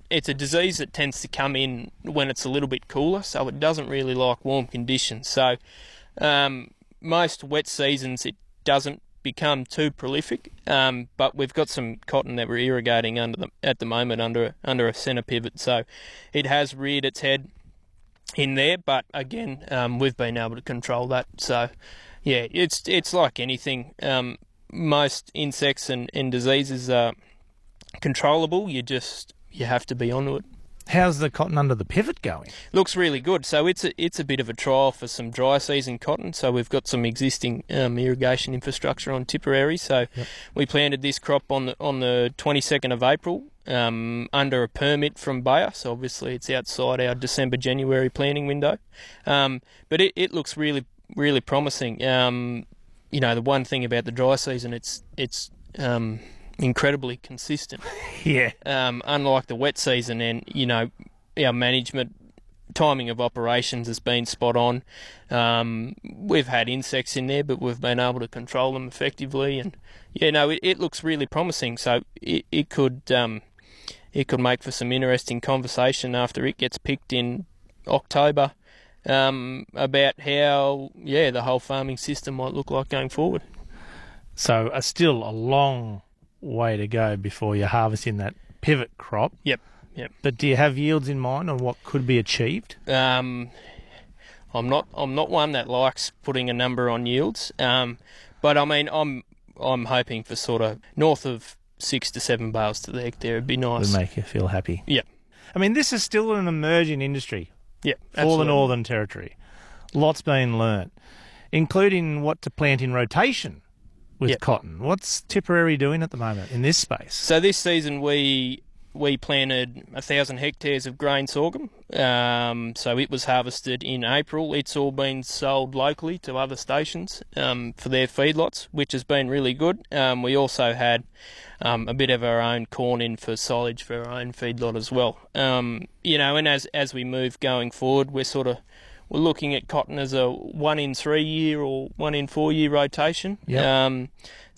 it's a disease that tends to come in when it's a little bit cooler, so it doesn't really like warm conditions. So most wet seasons it doesn't become too prolific, but we've got some cotton that we're irrigating at the moment under a centre pivot, so it has reared its head in there, but again we've been able to control that. So yeah, it's like anything. Most insects and diseases are controllable. You have to be onto it. How's the cotton under the pivot going? Looks really good. So it's a bit of a trial for some dry season cotton. So we've got some existing irrigation infrastructure on Tipperary. So we planted this crop on the 22nd of April under a permit from Bayer. So obviously it's outside our December-January planting window. But it looks really, really promising. The one thing about the dry season, it's incredibly consistent. Yeah. Unlike the wet season, and our management timing of operations has been spot on. We've had insects in there, but we've been able to control them effectively, and it looks really promising. So it could make for some interesting conversation after it gets picked in October about how the whole farming system might look like going forward. So still a long way to go before you're harvesting that pivot crop. Yep. But do you have yields in mind on what could be achieved? I'm not one that likes putting a number on yields. But I mean I'm hoping for sort of north of 6 to 7 bales to the hectare. It'd be nice. Would make you feel happy. Yeah. I mean, this is still an emerging industry. Yeah. For the Northern Territory. Lots being learnt, including what to plant in rotation with cotton. What's Tipperary doing at the moment in this space? So this season we planted 1,000 hectares of grain sorghum. So it was harvested in April. It's all been sold locally to other stations for their feedlots, which has been really good. We also had a bit of our own corn in for silage for our own feedlot as well. And as we move going forward, we're looking at cotton as a 1 in 3 year or 1 in 4 year rotation. Yep.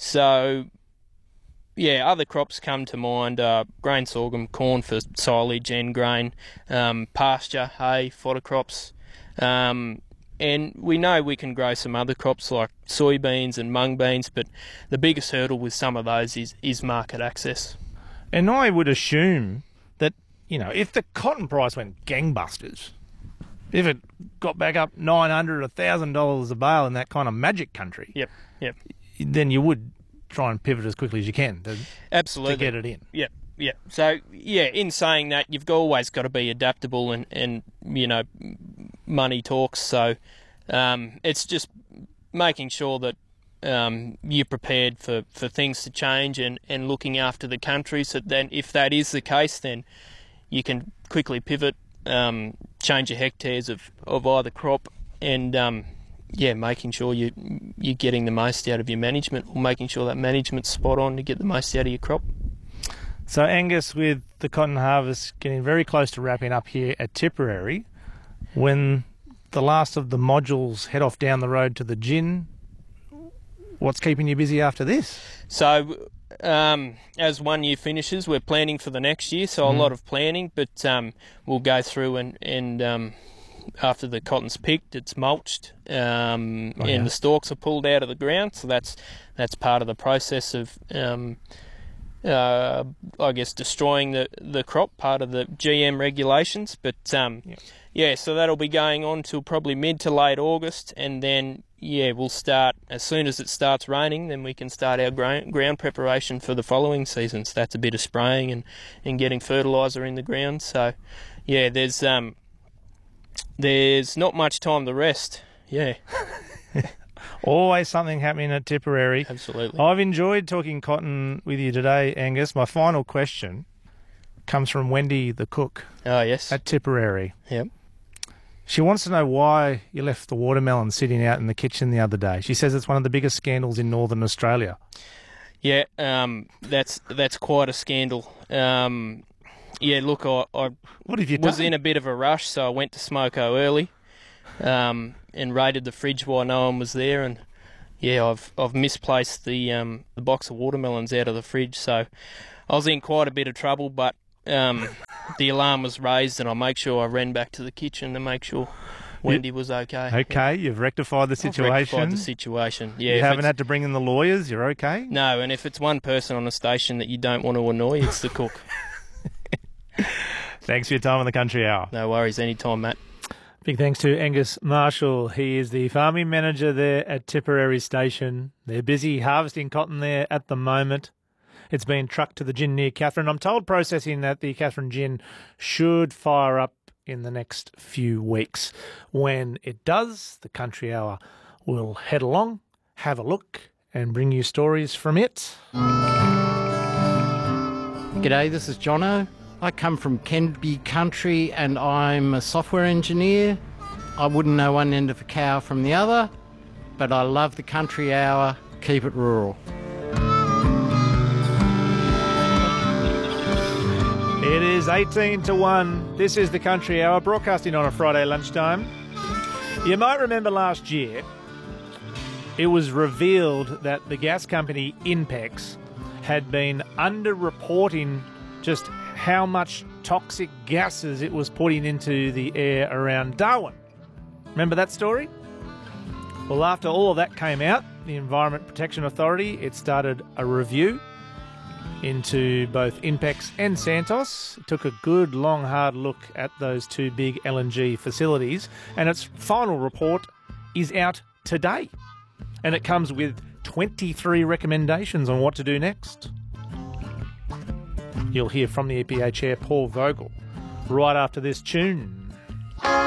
Other crops come to mind: grain sorghum, corn for silage and grain, pasture, hay, fodder crops, and we know we can grow some other crops like soybeans and mung beans, but the biggest hurdle with some of those is market access. And I would assume that, if the cotton price went gangbusters, if it got back up $900, $1,000 a bale in that kind of magic country, Yep. then you would try and pivot as quickly as you can Absolutely. to get it in. Yep. So, in saying that, you've always got to be adaptable and money talks. So it's just making sure that you're prepared for things to change and looking after the country. So then if that is the case, then you can quickly pivot, change your hectares of either crop, and making sure you're getting the most out of your management, or making sure that management's spot on to get the most out of your crop. So Angus, with the cotton harvest getting very close to wrapping up here at Tipperary, when the last of the modules head off down the road to the gin, what's keeping you busy after this? So as 1 year finishes, we're planning for the next year, so a lot of planning, but we'll go through and after the cotton's picked, it's mulched, and the stalks are pulled out of the ground, so that's part of the process of destroying the crop, part of the GM regulations. But so that'll be going on till probably mid to late August, and then we'll start as soon as it starts raining. Then we can start our ground preparation for the following season. So that's a bit of spraying and getting fertiliser in the ground. So there's not much time to rest. Yeah. Always something happening at Tipperary. Absolutely. I've enjoyed talking cotton with you today, Angus. My final question comes from Wendy the cook. Oh, yes. At Tipperary. Yep. She wants to know why you left the watermelon sitting out in the kitchen the other day. She says it's one of the biggest scandals in Northern Australia. Yeah, that's quite a scandal. Look, I what have you was done? in a bit of a rush, so I went to Smoko early, and raided the fridge while no one was there, and I've misplaced the box of watermelons out of the fridge, so I was in quite a bit of trouble. But the alarm was raised, and I make sure I ran back to the kitchen to make sure Wendy was okay. Okay, you've rectified the situation. I've rectified the situation. Yeah, you haven't had to bring in the lawyers. You're okay. No, and if it's one person on the station that you don't want to annoy, it's the cook. Thanks for your time on the Country Hour. No worries, anytime, Matt. Big thanks to Angus Marshall. He is the farming manager there at Tipperary Station. They're busy harvesting cotton there at the moment. It's been trucked to the gin near Katherine. I'm told processing at the Katherine gin should fire up in the next few weeks. When it does, the Country Hour will head along, have a look, and bring you stories from it. G'day, this is Jono. I come from Kenby Country and I'm a software engineer. I wouldn't know one end of a cow from the other, but I love the Country Hour. Keep it rural. It is 18 to 1. This is the Country Hour, broadcasting on a Friday lunchtime. You might remember last year, it was revealed that the gas company Inpex had been under-reporting just how much toxic gases it was putting into the air around Darwin. Remember that story? Well, after all of that came out, the Environment Protection Authority, it started a review into both Inpex and Santos. It took a good, long, hard look at those two big LNG facilities, and its final report is out today. And it comes with 23 recommendations on what to do next. You'll hear from the EPA Chair, Paul Vogel, right after this tune.